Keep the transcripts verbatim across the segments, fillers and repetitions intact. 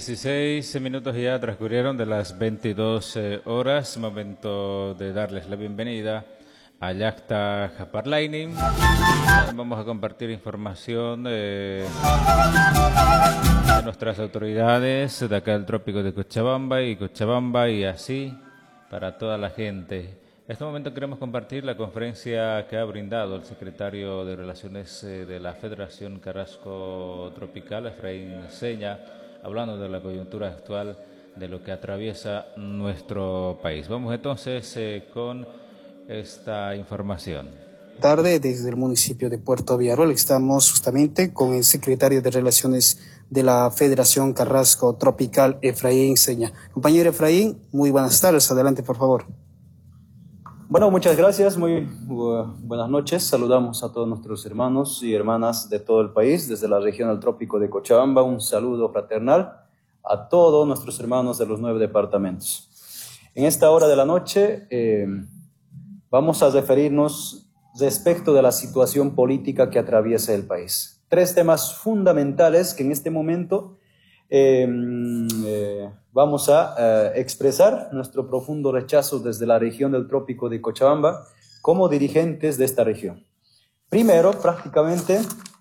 dieciséis minutos ya transcurrieron de las veintidós horas, momento de darles la bienvenida a Llacta Parlaini. Vamos a compartir información de, de nuestras autoridades de acá del trópico de Cochabamba y Cochabamba y así para toda la gente. En este momento queremos compartir la conferencia que ha brindado el secretario de Relaciones de la Federación Carrasco Tropical, Efraín Seña, hablando de la coyuntura actual de lo que atraviesa nuestro país. Vamos entonces eh, con esta información. Tarde desde el municipio de Puerto Villarroel estamos justamente con el secretario de Relaciones de la Federación Carrasco Tropical, Efraín Seña. Compañero Efraín, muy buenas tardes, adelante por favor. Bueno, muchas gracias, muy uh, buenas noches. Saludamos a todos nuestros hermanos y hermanas de todo el país, desde la región del trópico de Cochabamba. Un saludo fraternal a todos nuestros hermanos de los nueve departamentos. En esta hora de la noche eh, vamos a referirnos respecto de la situación política que atraviesa el país. Tres temas fundamentales que en este momento eh, eh, vamos a eh, expresar nuestro profundo rechazo desde la región del trópico de Cochabamba como dirigentes de esta región. Primero, prácticamente,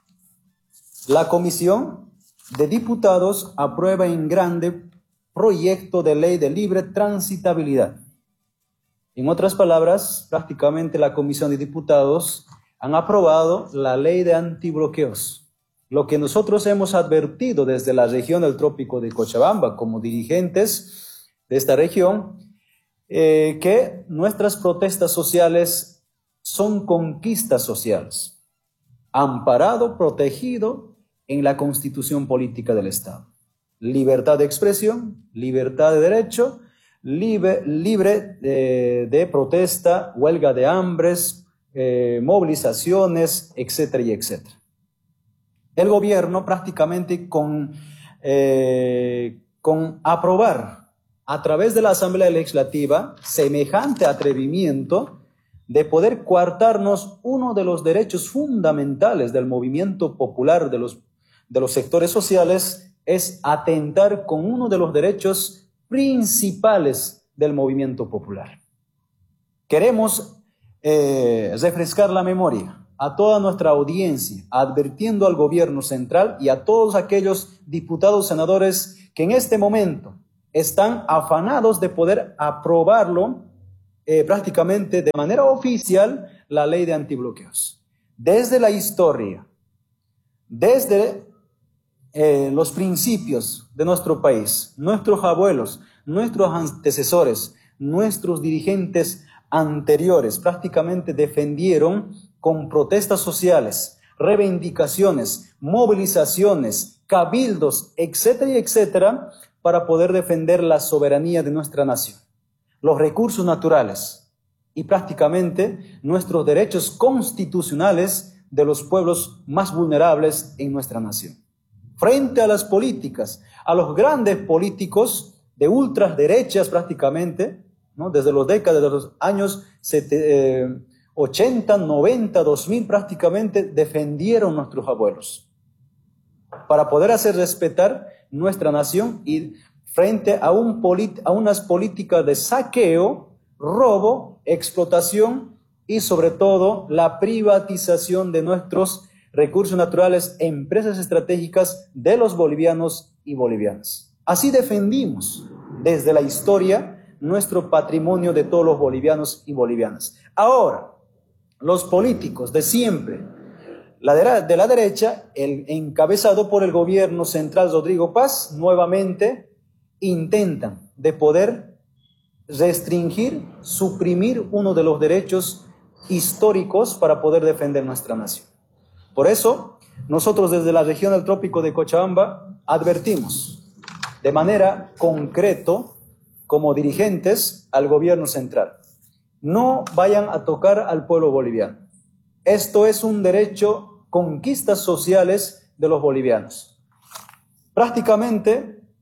la Comisión de Diputados aprueba en grande proyecto de ley de libre transitabilidad. En otras palabras, prácticamente la Comisión de Diputados han aprobado la ley de antibloqueos. Lo que nosotros hemos advertido desde la región del trópico de Cochabamba como dirigentes de esta región, eh, que nuestras protestas sociales son conquistas sociales, amparado, protegido en la Constitución Política del Estado. Libertad de expresión, libertad de derecho, libre, libre de, de protesta, huelga de hambres, eh, movilizaciones, etcétera y etcétera. El gobierno prácticamente con, eh, con aprobar a través de la Asamblea Legislativa semejante atrevimiento de poder coartarnos uno de los derechos fundamentales del movimiento popular de los, de los sectores sociales, es atentar con uno de los derechos principales del movimiento popular. Queremos eh, refrescar la memoria a toda nuestra audiencia, advirtiendo al gobierno central y a todos aquellos diputados, senadores que en este momento están afanados de poder aprobarlo eh, prácticamente de manera oficial la ley de antibloqueos. Desde la historia, desde eh, los principios de nuestro país, nuestros abuelos, nuestros antecesores, nuestros dirigentes anteriores prácticamente defendieron con protestas sociales, reivindicaciones, movilizaciones, cabildos, etcétera y etcétera, para poder defender la soberanía de nuestra nación, los recursos naturales y prácticamente nuestros derechos constitucionales de los pueblos más vulnerables en nuestra nación. Frente a las políticas, a los grandes políticos de ultraderechas prácticamente, ¿no? Desde los décadas de los años eh, ochenta, noventa, dos mil prácticamente defendieron nuestros abuelos para poder hacer respetar nuestra nación y frente a, un a unas políticas de saqueo, robo, explotación y sobre todo la privatización de nuestros recursos naturales, empresas estratégicas de los bolivianos y bolivianas. Así defendimos desde la historia nuestro patrimonio de todos los bolivianos y bolivianas. Ahora, los políticos de siempre, la de, de la derecha, el encabezado por el gobierno central Rodrigo Paz, nuevamente intentan de poder restringir, suprimir uno de los derechos históricos para poder defender nuestra nación. Por eso, nosotros desde la región del trópico de Cochabamba advertimos de manera concreta como dirigentes al gobierno central. No vayan a tocar al pueblo boliviano. Esto es un derecho, conquistas sociales de los bolivianos. Prácticamente,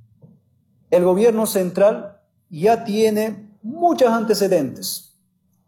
el gobierno central ya tiene muchos antecedentes.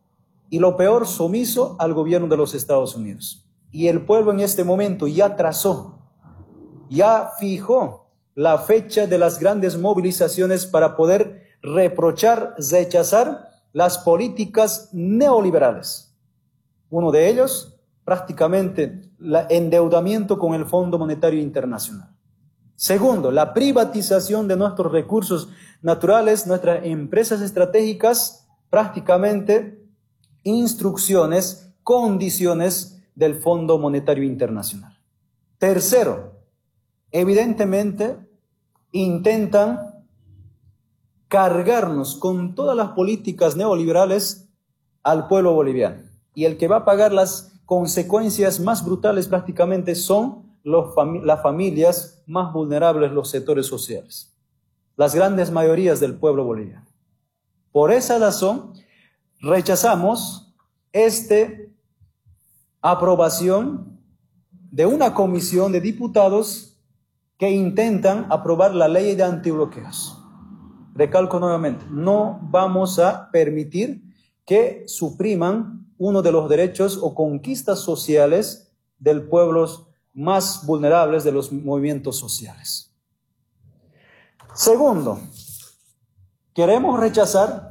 Y lo peor, sumiso al gobierno de los Estados Unidos. Y el pueblo en este momento ya trazó, ya fijó la fecha de las grandes movilizaciones para poder reprochar, rechazar las políticas neoliberales. Uno de ellos, prácticamente, el endeudamiento con el Fondo Monetario Internacional. Segundo, la privatización de nuestros recursos naturales, nuestras empresas estratégicas, prácticamente instrucciones, condiciones del Fondo Monetario Internacional. Tercero, evidentemente intentan cargarnos con todas las políticas neoliberales al pueblo boliviano. Y el que va a pagar las consecuencias más brutales prácticamente son los fami- las familias más vulnerables, los sectores sociales, las grandes mayorías del pueblo boliviano. Por esa razón, rechazamos esta aprobación de una comisión de diputados que intentan aprobar la ley de antibloqueos. Recalco nuevamente, no vamos a permitir que supriman uno de los derechos o conquistas sociales del pueblo más vulnerables de los movimientos sociales. Segundo, queremos rechazar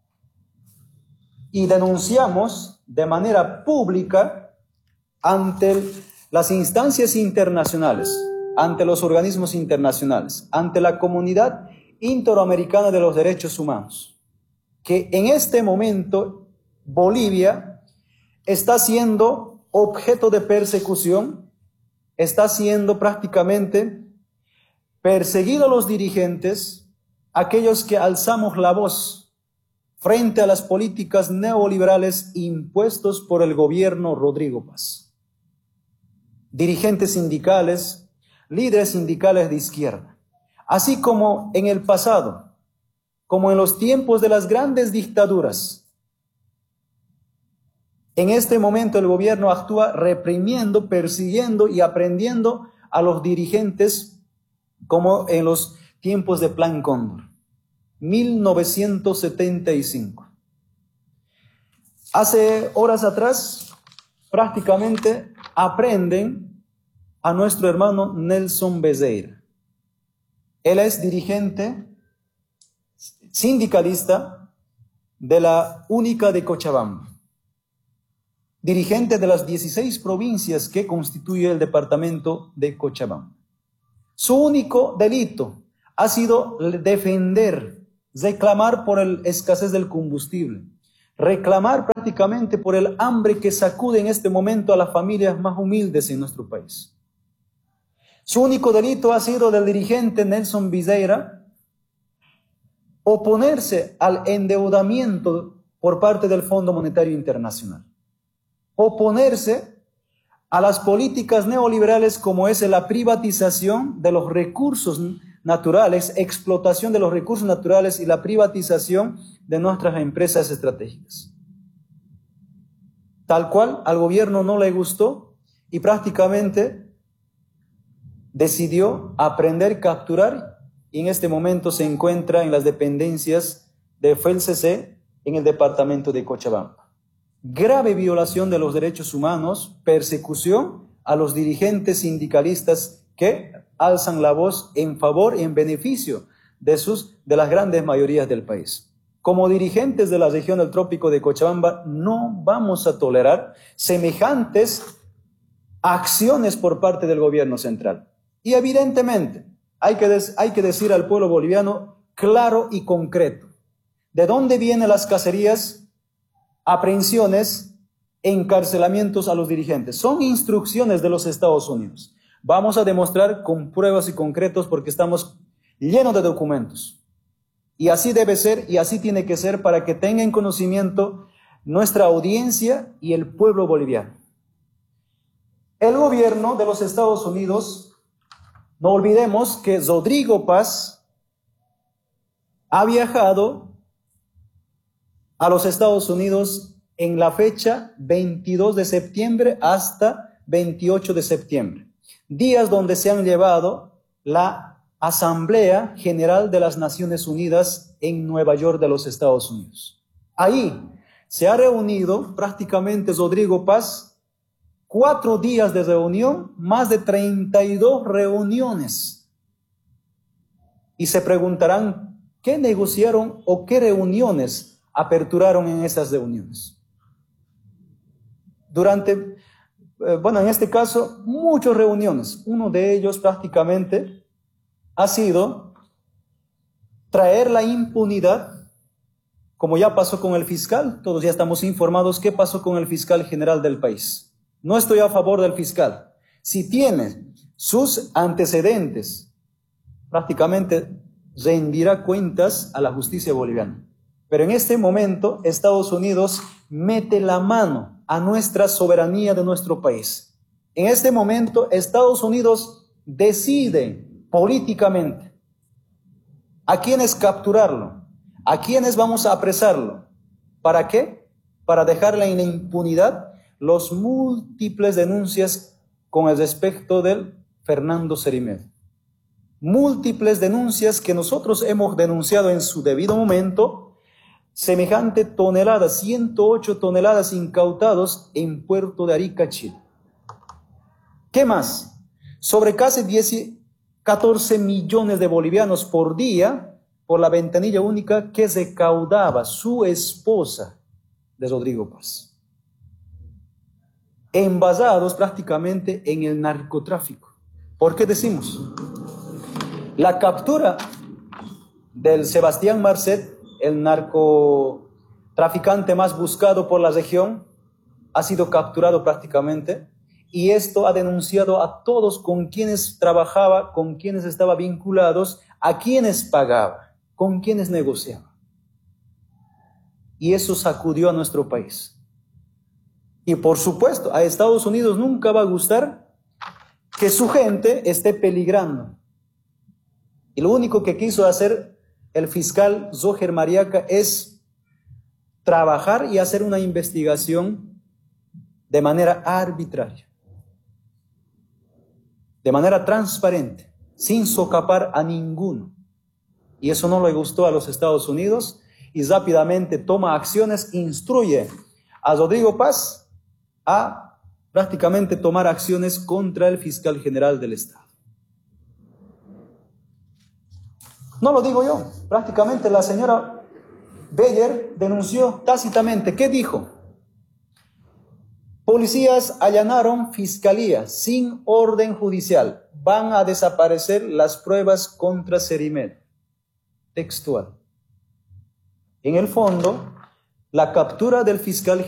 y denunciamos de manera pública ante el, las instancias internacionales, ante los organismos internacionales, ante la comunidad interamericana de los derechos humanos, que en este momento Bolivia está siendo objeto de persecución, está siendo prácticamente perseguidos los dirigentes, aquellos que alzamos la voz frente a las políticas neoliberales impuestas por el gobierno Rodrigo Paz. Dirigentes sindicales, líderes sindicales de izquierda, así como en el pasado, como en los tiempos de las grandes dictaduras. En este momento el gobierno actúa reprimiendo, persiguiendo y aprendiendo a los dirigentes como en los tiempos de Plan Cóndor, mil novecientos setenta y cinco. Hace horas atrás, prácticamente aprenden a nuestro hermano Nelson Bezeira. Él es dirigente sindicalista de la Única de Cochabamba, dirigente de las dieciséis provincias que constituye el departamento de Cochabamba. Su único delito ha sido defender, reclamar por la escasez del combustible, reclamar prácticamente por el hambre que sacude en este momento a las familias más humildes en nuestro país. Su único delito ha sido del dirigente Nelson Bezeira oponerse al endeudamiento por parte del Fondo Monetario Internacional, oponerse a las políticas neoliberales como es la privatización de los recursos naturales, explotación de los recursos naturales y la privatización de nuestras empresas estratégicas. Tal cual al gobierno no le gustó y prácticamente decidió aprender, capturar, y en este momento se encuentra en las dependencias de F E L C C en el departamento de Cochabamba. Grave violación de los derechos humanos, persecución a los dirigentes sindicalistas que alzan la voz en favor y en beneficio de, sus, de las grandes mayorías del país. Como dirigentes de la región del Trópico de Cochabamba, no vamos a tolerar semejantes acciones por parte del gobierno central. Y evidentemente hay que, des, hay que decir al pueblo boliviano claro y concreto, ¿de dónde vienen las cacerías, aprehensiones, encarcelamientos a los dirigentes? Son instrucciones de los Estados Unidos. Vamos a demostrar con pruebas y concretos porque estamos llenos de documentos. Y así debe ser y así tiene que ser para que tengan conocimiento nuestra audiencia y el pueblo boliviano. El gobierno de los Estados Unidos, no olvidemos que Rodrigo Paz ha viajado a los Estados Unidos en la fecha veintidós de septiembre hasta veintiocho de septiembre, días donde se han llevado la Asamblea General de las Naciones Unidas en Nueva York de los Estados Unidos. Ahí se ha reunido prácticamente Rodrigo Paz, cuatro días de reunión, más de treinta y dos reuniones Y se preguntarán, ¿qué negociaron o qué reuniones aperturaron en esas reuniones? Durante, eh, bueno, en este caso, muchas reuniones. Uno de ellos prácticamente ha sido traer la impunidad, como ya pasó con el fiscal. Todos ya estamos informados qué pasó con el fiscal general del país. No estoy a favor del fiscal. Si tiene sus antecedentes, prácticamente rendirá cuentas a la justicia boliviana. Pero en este momento, Estados Unidos mete la mano a nuestra soberanía de nuestro país. En este momento, Estados Unidos decide políticamente a quiénes capturarlo, a quiénes vamos a apresarlo. ¿Para qué? Para dejarle en la impunidad los múltiples denuncias con el respecto del Fernando Serimed. Múltiples denuncias que nosotros hemos denunciado en su debido momento, semejante toneladas, ciento ocho toneladas incautados en Puerto de Arica, Chile. ¿Qué más? Sobre casi catorce millones de bolivianos por día por la ventanilla única que recaudaba su esposa de Rodrigo Paz. Envasados prácticamente en el narcotráfico. ¿Por qué decimos? La captura del Sebastián Marcet, el narcotraficante más buscado por la región, ha sido capturado prácticamente, y esto ha denunciado a todos con quienes trabajaba, con quienes estaba vinculados, a quienes pagaba, con quienes negociaba. Y eso sacudió a nuestro país. Y por supuesto, a Estados Unidos nunca va a gustar que su gente esté peligrando. Y lo único que quiso hacer el fiscal Róger Mariaca es trabajar y hacer una investigación de manera arbitraria, de manera transparente, sin socapar a ninguno. Y eso no le gustó a los Estados Unidos y rápidamente toma acciones, instruye a Rodrigo Paz a prácticamente tomar acciones contra el fiscal general del Estado. No lo digo yo, prácticamente la señora Beyer denunció tácitamente. ¿Qué dijo? Policías allanaron fiscalía sin orden judicial. Van a desaparecer las pruebas contra Serimed. Textual. En el fondo, la captura del fiscal